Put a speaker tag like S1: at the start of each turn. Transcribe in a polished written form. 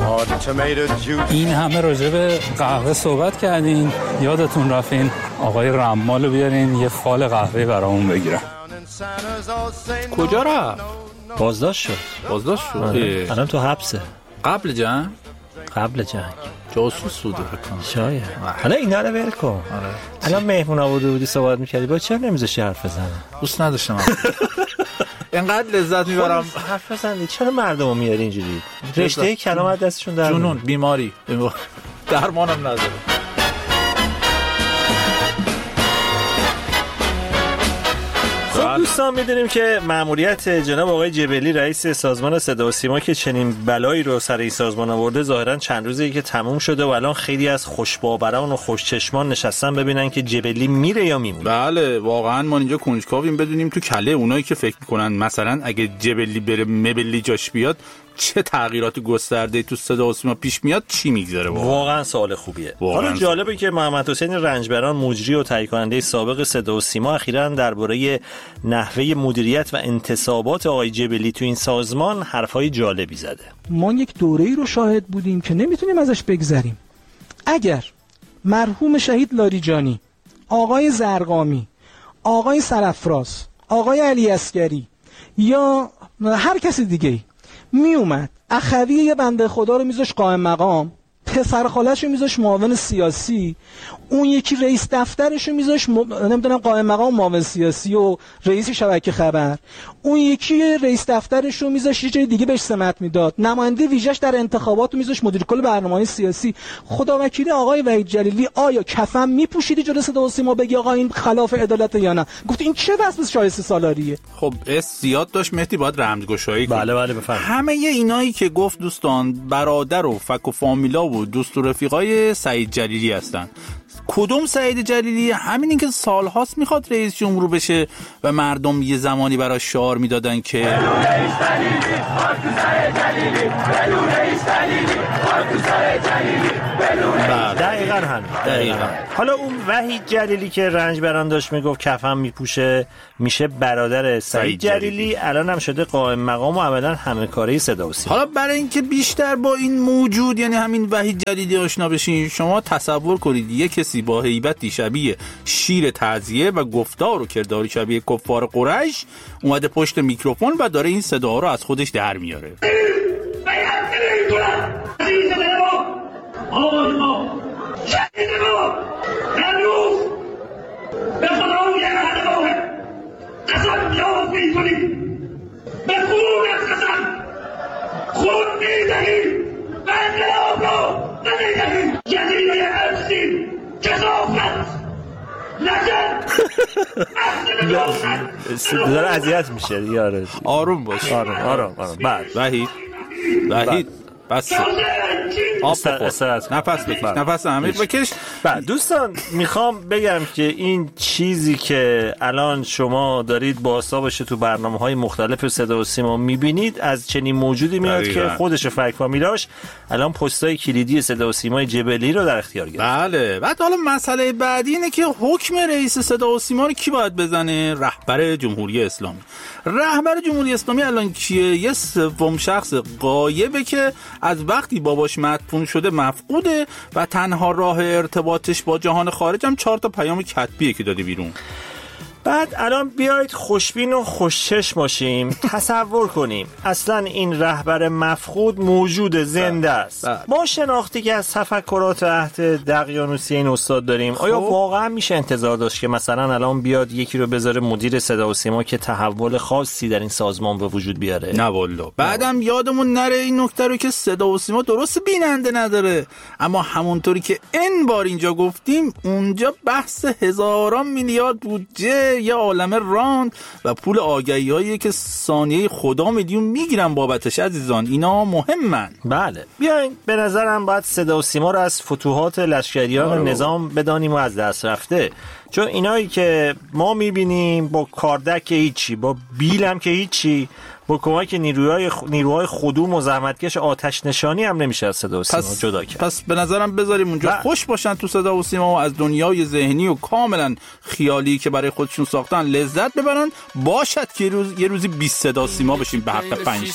S1: این همه راجع به قهوه صحبت کردین، یادتون رفتین آقای رمالو بیارین یه فال قهوه برامون بگیرن.
S2: کجا رفت؟
S3: بازداشت شد. الان تو حبسه.
S2: قبل جنگ جاسوس بوده بکنم
S3: شاید. حالا اینا رو ول کن. الان مهمون آورده بودی صحبت میکردی، با چرا نمیذاشی حرف بزنه؟
S2: دوست نداشتم اینقدر لذت میبرم
S3: حرف بزنی. چرا مردمو میاری اینجوری؟ رشته کلام از دستشون در
S2: جنون بیماری درمانم نداره.
S3: خب دوستان میدونیم که مأموریت جناب آقای جبلی رئیس سازمان صدا و سیما که چنین بلایی رو سر این سازمان آورده ظاهرا چند روزی که تموم شده و الان خیلی از خوشباوران و خوشچشمان نشستن ببینن که جبلی میره یا میمونه.
S2: بله واقعا ما اینجا کنجکاویم بدونیم تو کله اونایی که فکر میکنن مثلا اگه جبلی بره مبلی جاش بیاد چه تغییرات گسترده تو صدا و سیما پیش میاد، چی میگذره.
S3: واقعا سوال خوبیه. حالا جالبه که محمد حسین رنجبران مجری و تهیه کننده سابق صدا و سیما اخیراً درباره نحوه مدیریت و انتصابات آقای جبلی تو این سازمان حرفای جالبی زده.
S4: ما یک دوره‌ای رو شاهد بودیم که نمیتونیم ازش بگذریم. اگر مرحوم شهید لاریجانی، آقای زرقامی، آقای سرافراز، آقای علی عسگری یا هر کسی دیگه می اومد اخوی یه بنده خدا رو میذاش قائم مقام، پسر خالش رو میذاش معاون سیاسی، اون یکی رئیس دفترش رو میذاش نمیدونم قائم مقام معاون سیاسی و رئیس شبکه خبر، اون یکی رئیس دفترش رو میذاش یه جای دیگه بهش سمت میداد، نماینده ویژش در انتخابات رو میذاش مدیر کل برنامه‌های سیاسی. خدا وکیلی آقای وحید جلیلی آیا کفن میپوشیدی جلوی صدا و سیما بگی آقا این خلاف عدالت یا نه؟ گفت این چه وصف شایسته سالاریه.
S2: خب زیاد داشت مهدی باید رمزگشایی کنه.
S3: بله بفرمایید.
S2: همه اینایی که گفت دوستان برادر و فک و فامیلا و دوست و رفیقای سعید جلیلی هستن. کدوم سعید جلیلی؟ همینی که سالهاست میخواد رئیس جمهور بشه و مردم یه زمانی براش شعار میدادن که
S3: دقیقاً. حالا اون وحید جلیلی که رنجبران داشت میگفت کفن میپوشه میشه برادر سعید جلیلی، الان هم شده قائم مقام و عملاً همه کاره صدا و سیما.
S2: حالا برای اینکه بیشتر با این موجود یعنی همین وحید جلیلی آشنا بشین، شما تصور کنید یه کسی با هیبتی شبیه شیر تعزیه و گفتار و کرداری شبیه کفار قریش اومده پشت میکروفون و داره این صدا رو از خودش در میاره.
S5: به خدای اعلامه قسم یاد میکنیم، به خون از قسم خون میدهیم و انقلاب را ندهیم. جزیره افسین کسافت لجن
S3: داره اذیت میشه یاره.
S2: آروم باش.
S3: آروم. بعد
S2: وحید بس نفس عمیق بکش.
S3: دوستان میخوام بگم که این چیزی که الان شما دارید باسا باشه تو برنامه‌های مختلف صدا و سیما میبینید از چنین موجودی میاد که خودش فک فامیلاش الان پستای کلیدی صدا و سیمای جبلی رو در اختیار گرفت.
S2: بله. بعد حالا مسئله بعدی اینه که حکم رئیس صدا و سیما رو کی باید بزنه؟ رهبر جمهوری اسلامی. رهبر جمهوری اسلامی الان کیه؟ یه سوم شخص غایبه که از وقتی باباش مدفون شده مفقوده و تنها راه ارتباطش با جهان خارج هم 4 پیام کتبیه که داده بیرون.
S3: بعد الان بیایید خوشبین و خوشچشم باشیم. تصور کنیم اصلا این رهبر مفقود موجود زنده است. ما شناختی که از تفکرات عهد دقیانوسی این استاد داریم، آیا واقعا میشه انتظار داشت که مثلا الان بیاد یکی رو بذاره مدیر صدا و سیما که تحول خاصی در این سازمان به وجود بیاره؟
S2: نه والله. بعدم یادمون نره این نکته رو که صدا و سیما درست بیننده نداره، اما همونطوری که این بار اینجا گفتیم اونجا بحث هزاران میلیارد بودجه یه عالمه راند و پول آگهی‌هایی که ثانیه خدا میلیون میگیرن بابتش. عزیزان اینا مهمن.
S3: بله بیاین به نظرم باید صدا و سیما رو از فتوحات لشکریان نظام بدانیم و از دست رفته، چون اینایی که ما میبینیم با کاردک که هیچی، با بیل هم که هیچی، با کمک نیروهای خدوم و زحمتکش آتش نشانی هم نمیشه از صدا و سیما جدا کرد.
S2: پس به نظرم بذاریم اونجا خوش باشن تو صدا و سیما و از دنیای ذهنی و کاملا خیالی که برای خودشون ساختن لذت ببرن. باشد که یه روزی 20 صدا و سیما بشیم به حق 5